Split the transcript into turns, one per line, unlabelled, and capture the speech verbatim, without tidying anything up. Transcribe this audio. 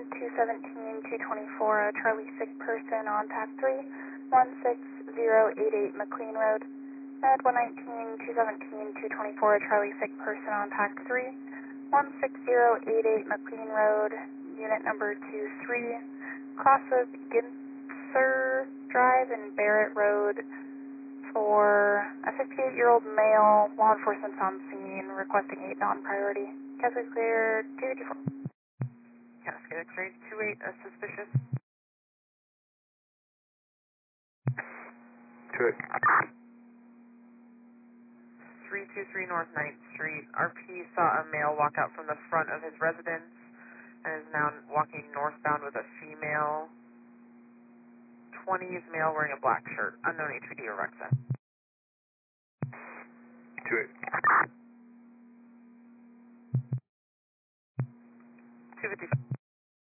two seventeen, two twenty-four, a Charlie sick person on T A C three, one six zero eight eight McLean Road. Med one nineteen, two seventeen, two twenty-four, a Charlie sick person on T A C three, one six zero eight eight McLean Road, unit number two three, cross of Ginser Drive and Barrett Road for a fifty-eight-year-old male, law enforcement's on scene, requesting eight non-priority. Cascade clear, two fifty-four.
Cascade X-ray two eight, a suspicious.
two eight.
three two three North ninth Street. R P saw a male walk out from the front of his residence and is now walking northbound with a female. twenties male wearing a black shirt. Unknown H P D or Rexon.
two eight.
two fifty-five.